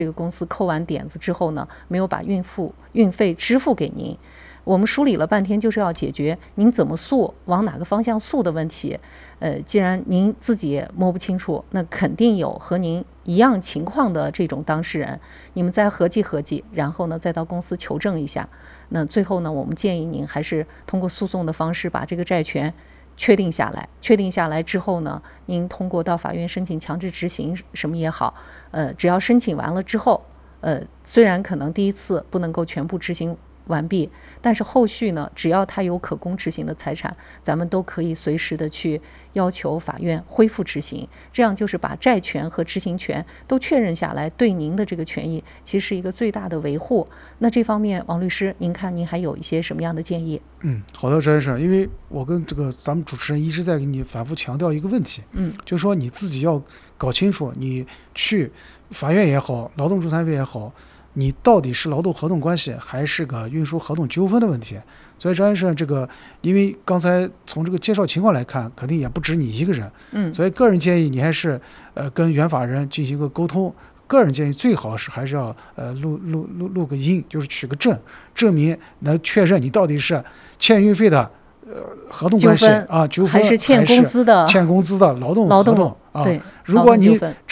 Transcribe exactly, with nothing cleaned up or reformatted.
这个公司扣完点子之后呢，没有把运付运费支付给您。我们梳理了半天，就是要解决您怎么诉、往哪个方向诉的问题。呃，既然您自己也摸不清楚，那肯定有和您一样情况的这种当事人，你们再合计合计，然后呢，再到公司求证一下。那最后呢，我们建议您还是通过诉讼的方式把这个债权确定下来。确定下来之后呢，您通过到法院申请强制执行什么也好，呃，只要申请完了之后，呃，虽然可能第一次不能够全部执行完毕，但是后续呢，只要他有可供执行的财产，咱们都可以随时的去要求法院恢复执行。这样就是把债权和执行权都确认下来，对您的这个权益其实是一个最大的维护。那这方面，王律师，您看您还有一些什么样的建议？ 嗯，好的，张先生，因为我跟这个咱们主持人一直在给你反复强调一个问题， 嗯， 就是说你自己要搞清楚，你去法院也好，劳动仲裁委也好，你到底是劳动合同关系还是个运输合同纠纷的问题。所以张先生，这个因为刚才从这个介绍情况来看，肯定也不止你一个人， 嗯， 所以个人建议你还是呃跟原法人进行一个沟通。个人建议最好是还是要呃录录录录个音，就是取个证，证明能确认你到底是欠运费的呃合同关系啊纠纷， 还是欠工资的欠工资的劳动劳动合同啊。 对， 如果你